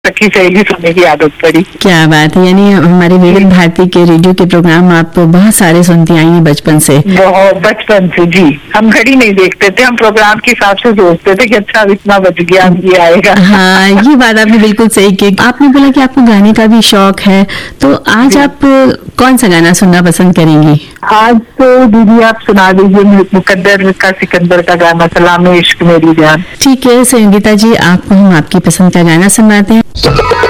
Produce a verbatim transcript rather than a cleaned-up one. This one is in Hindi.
सखी सहेली सुनने की आदत पड़ी। क्या बात है, यानी हमारे विविध भारती के रेडियो के प्रोग्राम आप बहुत सारे सुनती आई हैं बचपन से। बहुत बचपन से जी, हम घड़ी नहीं देखते थे, हम प्रोग्राम के हिसाब से सोचते थे कि अच्छा अब इतना बज गया, अब ये आएगा। हाँ, ये बात आपने बिल्कुल सही की। आपने बोला कि आपको गाने का भी शौक है, तो आज आप कौन सा गाना सुनना पसंद करेंगी? आज तो दीदी आप सुना दीजिए मुकद्दर का सिकंदर का गाना, सलाम इश्क मेरी जान। ठीक है संगीता जी, आपको हम आपकी पसंद का गाना सुनाते हैं।